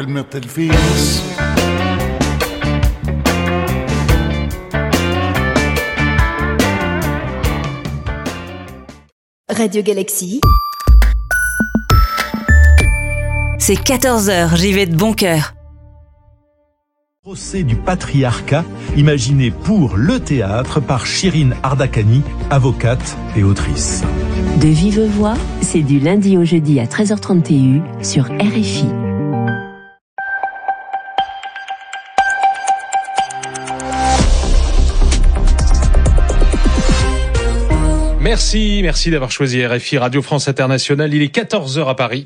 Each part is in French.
وكلمة الفيس. Radio Galaxy. C'est 14h, j'y vais de bon cœur. Procès du patriarcat, imaginé pour le théâtre par Chirine Ardakani, avocate et autrice. De vive voix, c'est du lundi au jeudi à 13h30 TU sur RFI. Merci d'avoir choisi RFI Radio France Internationale. Il est 14h à Paris.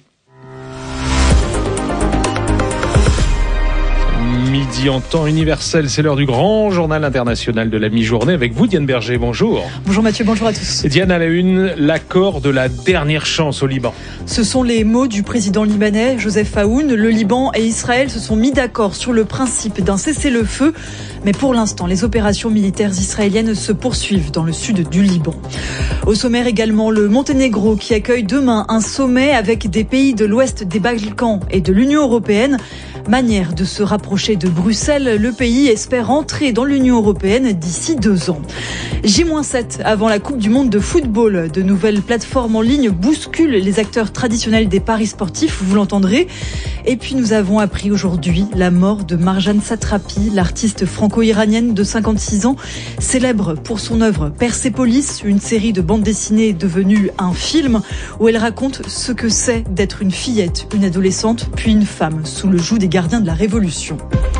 Midi en temps universel, c'est l'heure du grand journal international de la mi-journée avec vous, Diane Berger. Bonjour. Bonjour Mathieu, bonjour à tous. Diane, à la une, l'accord de la dernière chance au Liban. Ce sont les mots du président libanais Joseph Aoun. Le Liban et Israël se sont mis d'accord sur le principe d'un cessez-le-feu. Mais pour l'instant, les opérations militaires israéliennes se poursuivent dans le sud du Liban. Au sommaire également, le Monténégro qui accueille demain un sommet avec des pays de l'ouest des Balkans et de l'Union européenne. Manière de se rapprocher de Bruxelles, le pays espère entrer dans l'Union européenne d'ici 2 ans. J-7 avant la Coupe du Monde de football. De nouvelles plateformes en ligne bousculent les acteurs traditionnels des paris sportifs, vous l'entendrez. Et puis nous avons appris aujourd'hui la mort de Marjane Satrapi, l'artiste franco-iranienne de 56 ans, célèbre pour son œuvre Persépolis, une série de bandes dessinées devenue un film où elle raconte ce que c'est d'être une fillette, une adolescente, puis une femme sous le joug des gardiens de la Révolution.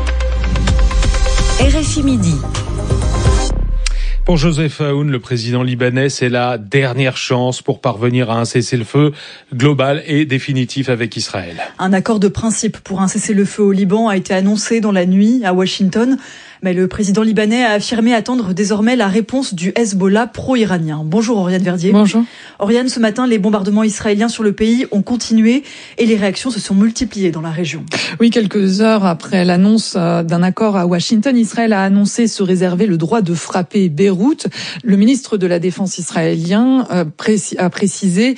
RFI Midi. Pour Joseph Aoun, le président libanais, c'est la dernière chance pour parvenir à un cessez-le-feu global et définitif avec Israël. Un accord de principe pour un cessez-le-feu au Liban a été annoncé dans la nuit à Washington. Mais le président libanais a affirmé attendre désormais la réponse du Hezbollah pro-iranien. Bonjour Oriane Verdier. Bonjour. Oriane, ce matin, les bombardements israéliens sur le pays ont continué et les réactions se sont multipliées dans la région. Oui, quelques heures après l'annonce d'un accord à Washington, Israël a annoncé se réserver le droit de frapper Beyrouth. Le ministre de la Défense israélien a précisé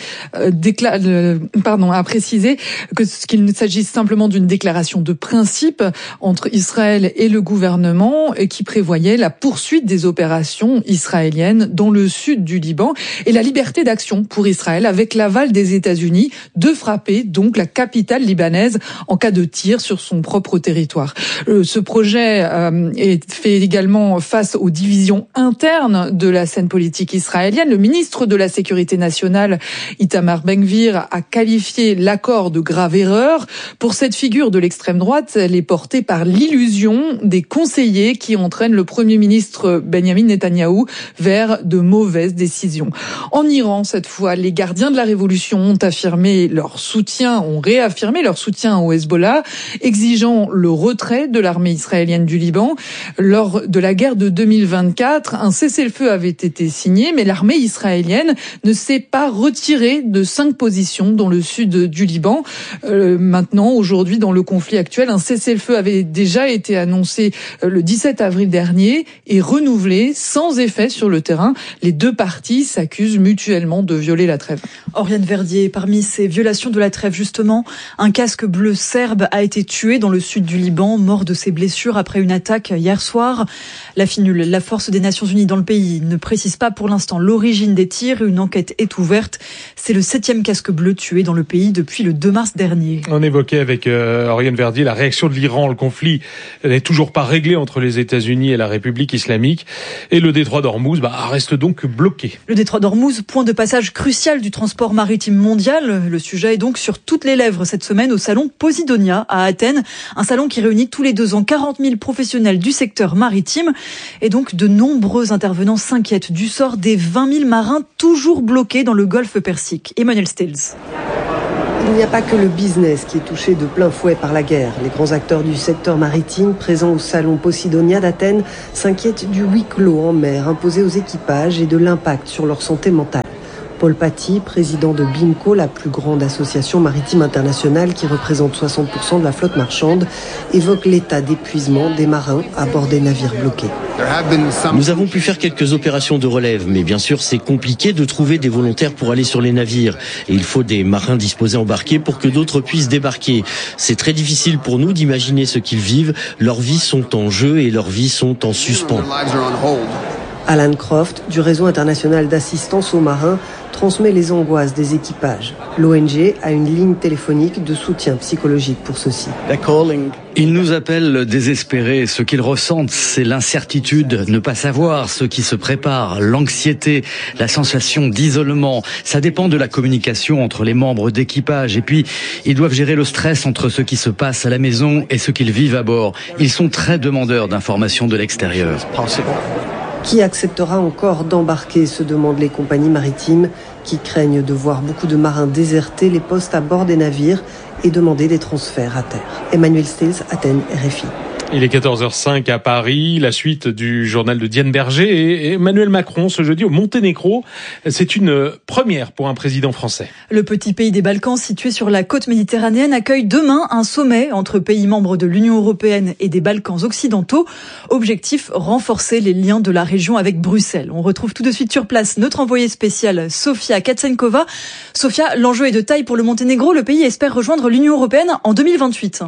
qu'il ne s'agisse simplement d'une déclaration de principe entre Israël et le gouvernement et qui prévoyait la poursuite des opérations israéliennes dans le sud du Liban et la liberté d'action pour Israël avec l'aval des États-Unis de frapper donc la capitale libanaise en cas de tir sur son propre territoire. Ce projet est fait également face aux divisions internes de la scène politique israélienne. Le ministre de la Sécurité nationale, Itamar Ben-Gvir, a qualifié l'accord de grave erreur. Pour cette figure de l'extrême droite, elle est portée par l'illusion des conseillers qui entraîne le Premier ministre Benyamin Netanyahou vers de mauvaises décisions. En Iran, cette fois, les gardiens de la Révolution ont réaffirmé leur soutien au Hezbollah, exigeant le retrait de l'armée israélienne du Liban. Lors de la guerre de 2024, un cessez-le-feu avait été signé, mais l'armée israélienne ne s'est pas retirée de 5 positions dans le sud du Liban. Maintenant, aujourd'hui, dans le conflit actuel, un cessez-le-feu avait déjà été annoncé le 17 avril dernier et renouvelé sans effet sur le terrain. Les deux parties s'accusent mutuellement de violer la trêve. Oriane Verdier, parmi ces violations de la trêve, justement, un casque bleu serbe a été tué dans le sud du Liban, mort de ses blessures après une attaque hier soir. La FINUL, la Force des Nations Unies dans le pays, ne précise pas pour l'instant l'origine des tirs. Une enquête est ouverte. C'est le 7e casque bleu tué dans le pays depuis le 2 mars dernier. On évoquait avec Oriane Verdier la réaction de l'Iran. Le conflit n'est toujours pas réglé entre les États-Unis et la République islamique. Et le détroit d'Ormuz reste donc bloqué. Le détroit d'Ormuz, point de passage crucial du transport maritime mondial. Le sujet est donc sur toutes les lèvres cette semaine au salon Posidonia à Athènes. Un salon qui réunit tous les 2 ans 40 000 professionnels du secteur maritime. Et donc de nombreux intervenants s'inquiètent du sort des 20 000 marins toujours bloqués dans le golfe Persique. Emmanuel Stills. Il n'y a pas que le business qui est touché de plein fouet par la guerre. Les grands acteurs du secteur maritime présents au salon Posidonia d'Athènes s'inquiètent du huis clos en mer imposé aux équipages et de l'impact sur leur santé mentale. Paul Paty, président de BIMCO, la plus grande association maritime internationale qui représente 60% de la flotte marchande, évoque l'état d'épuisement des marins à bord des navires bloqués. Nous avons pu faire quelques opérations de relève, mais bien sûr c'est compliqué de trouver des volontaires pour aller sur les navires. Et il faut des marins disposés à embarquer pour que d'autres puissent débarquer. C'est très difficile pour nous d'imaginer ce qu'ils vivent. Leurs vies sont en jeu et leurs vies sont en suspens. Alan Croft, du réseau international d'assistance aux marins, transmet les angoisses des équipages. L'ONG a une ligne téléphonique de soutien psychologique pour ceux-ci. Ils nous appellent désespérés. Ce qu'ils ressentent, c'est l'incertitude, ne pas savoir ce qui se prépare, l'anxiété, la sensation d'isolement. Ça dépend de la communication entre les membres d'équipage. Et puis, ils doivent gérer le stress entre ce qui se passe à la maison et ce qu'ils vivent à bord. Ils sont très demandeurs d'informations de l'extérieur. Qui acceptera encore d'embarquer, se demandent les compagnies maritimes qui craignent de voir beaucoup de marins déserter les postes à bord des navires et demander des transferts à terre. Emmanuel Stills, Athènes, RFI. Il est 14h05 à Paris, la suite du journal de Diane Berger et Emmanuel Macron ce jeudi au Monténégro. C'est une première pour un président français. Le petit pays des Balkans situé sur la côte méditerranéenne accueille demain un sommet entre pays membres de l'Union européenne et des Balkans occidentaux. Objectif, renforcer les liens de la région avec Bruxelles. On retrouve tout de suite sur place notre envoyée spéciale Sofia Katsenkova. Sofia, l'enjeu est de taille pour le Monténégro. Le pays espère rejoindre l'Union européenne en 2028.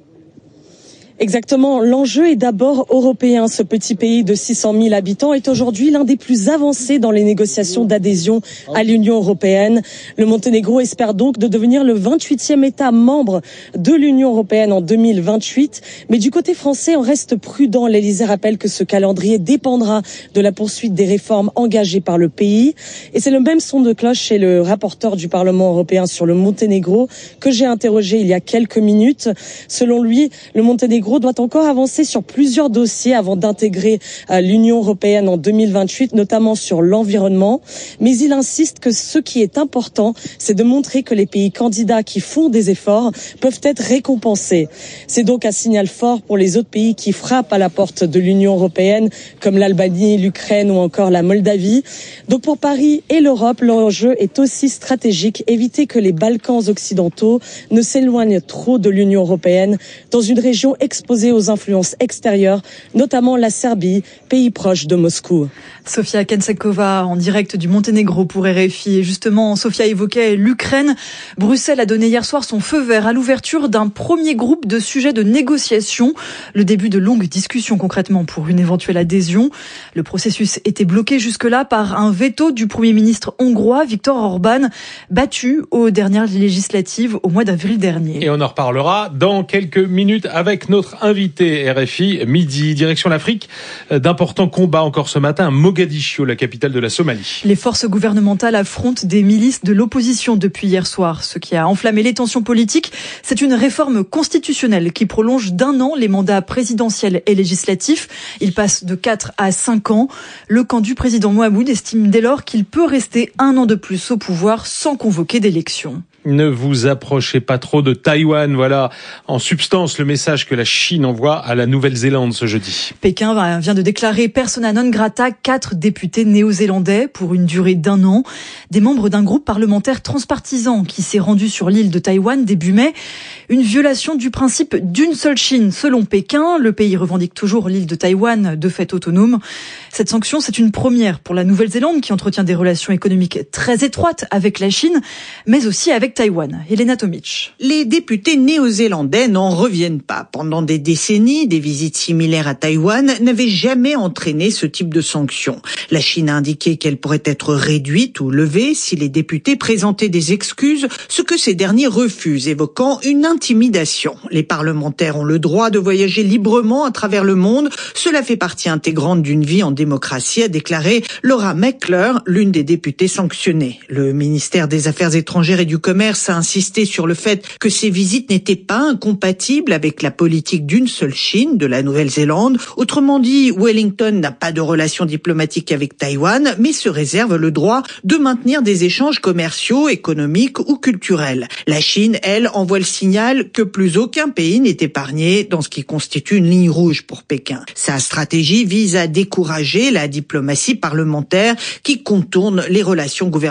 Exactement, l'enjeu est d'abord européen. Ce petit pays de 600 000 habitants est aujourd'hui l'un des plus avancés dans les négociations d'adhésion à l'Union européenne. Le Monténégro espère donc de devenir le 28e État membre de l'Union européenne en 2028. Mais du côté français, on reste prudent. L'Élysée rappelle que ce calendrier dépendra de la poursuite des réformes engagées par le pays. Et c'est le même son de cloche chez le rapporteur du Parlement européen sur le Monténégro que j'ai interrogé il y a quelques minutes. Selon lui, le Monténégro doit encore avancer sur plusieurs dossiers avant d'intégrer l'Union européenne en 2028, notamment sur l'environnement. Mais il insiste que ce qui est important, c'est de montrer que les pays candidats qui font des efforts peuvent être récompensés. C'est donc un signal fort pour les autres pays qui frappent à la porte de l'Union européenne, comme l'Albanie, l'Ukraine ou encore la Moldavie. Donc pour Paris et l'Europe, l'enjeu est aussi stratégique, éviter que les Balkans occidentaux ne s'éloignent trop de l'Union européenne dans une région exposée aux influences extérieures, notamment la Serbie, pays proche de Moscou. Sofia Katsenkova en direct du Monténégro pour RFI. Et justement, Sofia évoquait l'Ukraine. Bruxelles a donné hier soir son feu vert à l'ouverture d'un premier groupe de sujets de négociation. Le début de longues discussions concrètement pour une éventuelle adhésion. Le processus était bloqué jusque-là par un veto du Premier ministre hongrois, Viktor Orban, battu aux dernières législatives au mois d'avril dernier. Et on en reparlera dans quelques minutes avec notre invité RFI, midi, direction l'Afrique. D'importants combats encore ce matin à Mogadiscio, la capitale de la Somalie. Les forces gouvernementales affrontent des milices de l'opposition depuis hier soir. Ce qui a enflammé les tensions politiques, c'est une réforme constitutionnelle qui prolonge d'1 an les mandats présidentiels et législatifs. Il passe de 4 à 5 ans. Le camp du président Mohamed estime dès lors qu'il peut rester 1 an de plus au pouvoir sans convoquer d'élections. Ne vous approchez pas trop de Taïwan. Voilà, en substance, le message que la Chine envoie à la Nouvelle-Zélande ce jeudi. Pékin vient de déclarer persona non grata 4 députés néo-zélandais pour une durée d'1 an. Des membres d'un groupe parlementaire transpartisan qui s'est rendu sur l'île de Taïwan début mai. Une violation du principe d'une seule Chine. Selon Pékin, le pays revendique toujours l'île de Taïwan de fait autonome. Cette sanction, c'est une première pour la Nouvelle-Zélande qui entretient des relations économiques très étroites avec la Chine, mais aussi avec Taïwan. Elena Tomic. Les députés néo-zélandais n'en reviennent pas. Pendant des décennies, des visites similaires à Taïwan n'avaient jamais entraîné ce type de sanctions. La Chine a indiqué qu'elle pourrait être réduite ou levée si les députés présentaient des excuses, ce que ces derniers refusent, évoquant une intimidation. Les parlementaires ont le droit de voyager librement à travers le monde. Cela fait partie intégrante d'une vie en démocratie, a déclaré Laura Meckler, l'une des députées sanctionnées. Le ministère des Affaires étrangères et du Commerce a insisté sur le fait que ces visites n'étaient pas incompatibles avec la politique d'une seule Chine de la Nouvelle-Zélande. Autrement dit, Wellington n'a pas de relations diplomatiques avec Taïwan, mais se réserve le droit de maintenir des échanges commerciaux, économiques ou culturels. La Chine, elle, envoie le signal que plus aucun pays n'est épargné dans ce qui constitue une ligne rouge pour Pékin. Sa stratégie vise à décourager la diplomatie parlementaire qui contourne les relations gouvernementales